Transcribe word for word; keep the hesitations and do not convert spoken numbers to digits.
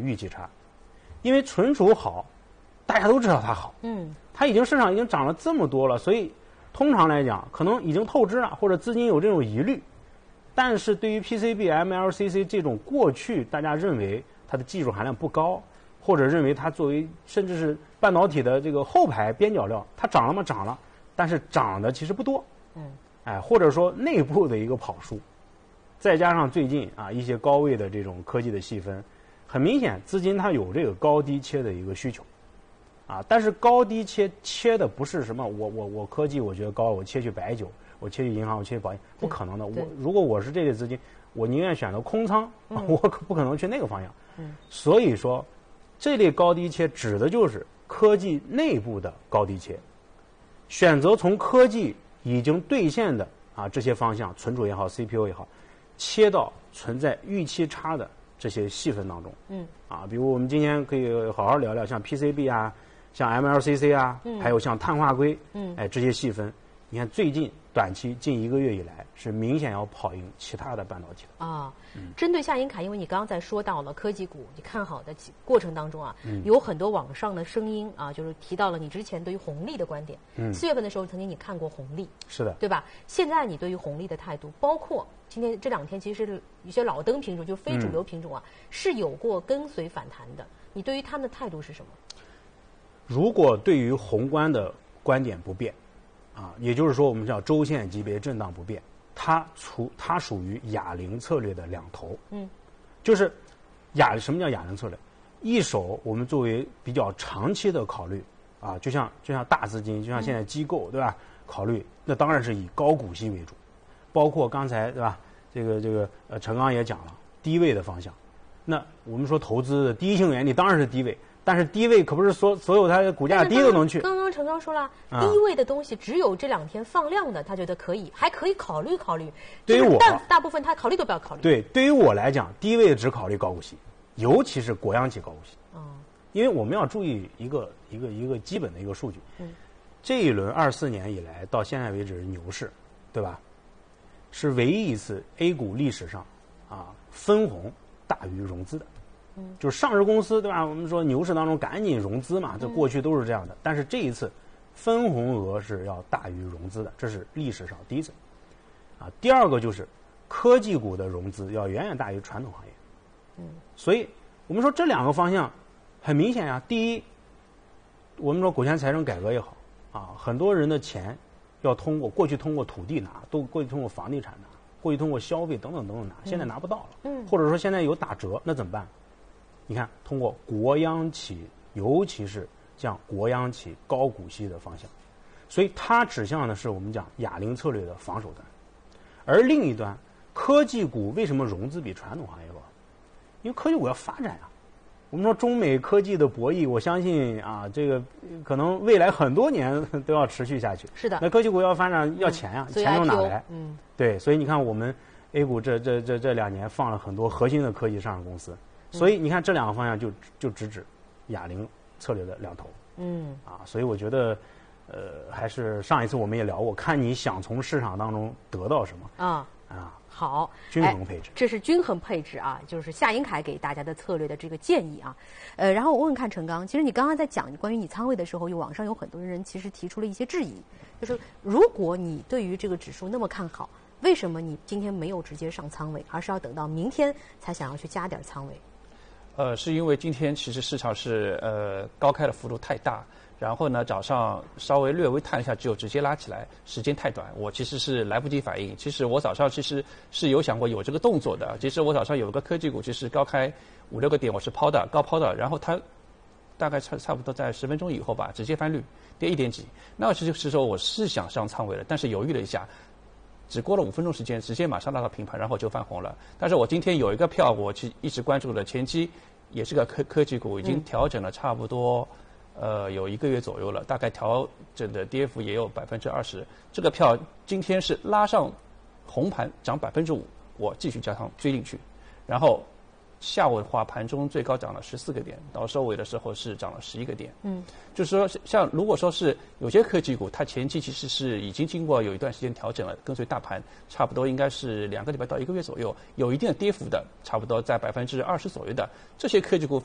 预期差，因为存储好，大家都知道它好， 嗯， 它已经市场已经涨了这么多了，所以通常来讲，可能已经透支了，或者资金有这种疑虑。但是对于 P C B、M L C C 这种过去大家认为它的技术含量不高，或者认为它作为甚至是半导体的这个后排边角料，它涨了吗？涨了，但是涨的其实不多。 嗯， 哎，或者说内部的一个跑输，再加上最近啊一些高位的这种科技的细分，很明显资金它有这个高低切的一个需求。啊，但是高低切切的不是什么我我我科技我觉得高，我切去白酒，我切去银行，我切去保险，不可能的。我如果我是这类资金，我宁愿选择空仓，嗯、我可不可能去那个方向。嗯，所以说，这类高低切指的就是科技内部的高低切，选择从科技已经兑现的啊这些方向，存储也好 ，C P U 也好，切到存在预期差的这些细分当中。嗯，啊，比如我们今天可以好好聊聊像 P C B 啊。像 M L C C 啊，嗯、还有像碳化硅，嗯，哎，这些细分，你看最近短期近一个月以来是明显要跑赢其他的半导体的啊。嗯、针对夏银凯，因为你刚刚在说到了科技股，你看好的过程当中啊，嗯、有很多网上的声音啊，就是提到了你之前对于红利的观点。嗯，四月份的时候曾经你看过红利， 是的， 对吧？现在你对于红利的态度，包括今天这两天，其实一些老灯品种，就非主流品种啊，嗯、是有过跟随反弹的。你对于他们的态度是什么？ 如果对于宏观的观点不变，啊，也就是说我们叫周线级别震荡不变，它属它属于哑铃策略的两头。嗯，就是哑什么叫哑铃策略？一手我们作为比较长期的考虑啊，就像就像大资金，就像现在机构、嗯、对吧？考虑那当然是以高股息为主，包括刚才对吧？这个这个呃陈刚也讲了低位的方向。那我们说投资的第一性原理当然是低位。但是低位可不是所所有它的股价低都能去。 刚刚陈刚说了，啊、低位的东西只有这两天放量的，他觉得可以，还可以考虑考虑。 对于我， 大大部分他考虑都不要考虑。 对，对于我来讲，低位只考虑高股息，尤其是国央企高股息。哦。因为我们要注意一个一个一个基本的一个数据。嗯。这一轮二四年以来到现在为止牛市，对吧？是唯一一次 A 股历史上啊分红大于融资的。就是上市公司对吧？我们说牛市当中赶紧融资嘛，这过去都是这样的。但是这一次分红额是要大于融资的，这是历史上第一次。啊，第二个就是科技股的融资要远远大于传统行业。嗯，所以我们说这两个方向很明显呀。第一，我们说股权财政改革也好啊，很多人的钱要通过过去通过土地拿，都过去通过房地产拿，过去通过消费等等等等拿，现在拿不到了。嗯，或者说现在有打折，那怎么办？你看，通过国央企，尤其是像国央企高股息的方向，所以它指向的是我们讲哑铃策略的防守端。而另一端，科技股为什么融资比传统行业高？因为科技股要发展啊。我们说中美科技的博弈，我相信啊，这个可能未来很多年都要持续下去。 是的。 那科技股要发展要钱呀、啊， 嗯、 钱从哪来？ 嗯， 对，所以你看我们 A 股这这这这两年放了很多核心的科技上市公司。所以你看这两个方向就就直指哑铃策略的两头。嗯，啊，所以我觉得，呃，还是上一次我们也聊过，看你想从市场当中得到什么啊啊。 好， 均衡配置、 哎，这是均衡配置啊，就是夏银凯给大家的策略的这个建议啊。呃，然后我问问看陈刚，其实你刚刚在讲关于你仓位的时候，有网上有很多人其实提出了一些质疑，就是如果你对于这个指数那么看好，为什么你今天没有直接上仓位，而是要等到明天才想要去加点仓位？ 呃，是因为今天其实市场是呃高开的幅度太大，然后呢早上稍微略微探一下就直接拉起来，时间太短，我其实是来不及反应。其实我早上其实是有想过有这个动作的。其实我早上有个科技股，其实高开五六个点我是抛的，高抛的，然后它大概差差不多在十分钟以后吧，直接翻绿，跌一点几。那其实说我是想上仓位的，但是犹豫了一下。只过了五分钟时间，直接马上拉到平盘，然后就翻红了。但是我今天有一个票，我去一直关注的，前期也是个科科技股，已经调整了差不多，呃，有一个月左右了，大概调整的跌幅也有百分之二十。这个票今天是拉上红盘涨百分之五，我继续加仓追进去，然后下午的话，盘中最高涨了十四个点，到收尾的时候是涨了十一个点。嗯，就是说，像如果说是有些科技股，它前期其实是已经经过有一段时间调整了，跟随大盘，差不多应该是两个礼拜到一个月左右，有一定的跌幅的，差不多在百分之二十左右的这些科技股。